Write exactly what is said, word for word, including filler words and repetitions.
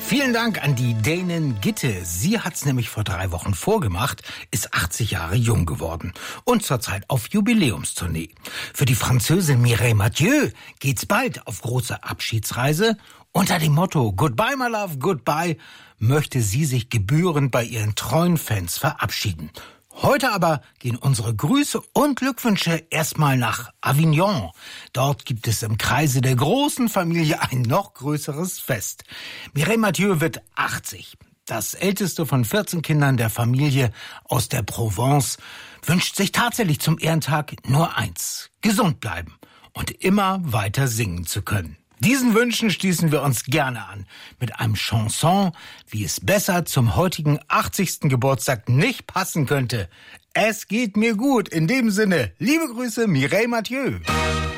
Vielen Dank an die Dänin Gitte. Sie hat's nämlich vor drei Wochen vorgemacht, ist achtzig Jahre jung geworden und zurzeit auf Jubiläumstournee. Für die Französin Mireille Mathieu geht's bald auf große Abschiedsreise. Unter dem Motto Goodbye, my love, goodbye möchte sie sich gebührend bei ihren treuen Fans verabschieden. Heute aber gehen unsere Grüße und Glückwünsche erstmal nach Avignon. Dort gibt es im Kreise der großen Familie ein noch größeres Fest. Mireille Mathieu wird achtzig. Das älteste von vierzehn Kindern der Familie aus der Provence wünscht sich tatsächlich zum Ehrentag nur eins: gesund bleiben und immer weiter singen zu können. Diesen Wünschen schließen wir uns gerne an mit einem Chanson, wie es besser zum heutigen achtzigsten Geburtstag nicht passen könnte. Es geht mir gut. In dem Sinne, liebe Grüße, Mireille Mathieu.